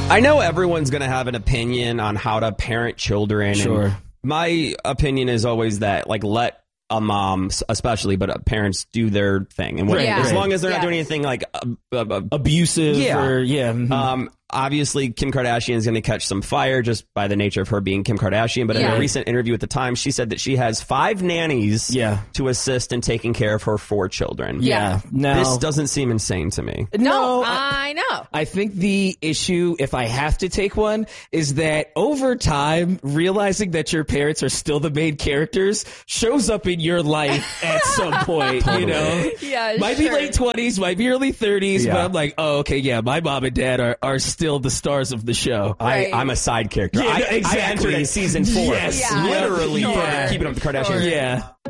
I know everyone's going to have an opinion on how to parent children. Sure. And my opinion is always that, like, let a mom, especially, but parents do their thing. And as long as they're not doing anything like abusive or obviously, Kim Kardashian is going to catch some fire just by the nature of her being Kim Kardashian. But in a recent interview at the Times, she said that she has 5 nannies to assist in taking care of her 4 children. No. This doesn't seem insane to me. No, I know. I think the issue, if I have to take one, is that over time, realizing that your parents are still the main characters shows up in your life at some point, you know? Yeah, might be late 20s, might be early 30s, but I'm like, oh, okay, my mom and dad are still the stars of the show. Right. I'm a side character. Yeah, exactly. I entered in season 4. Yes. Literally for Keeping Up with the Kardashians. Yeah.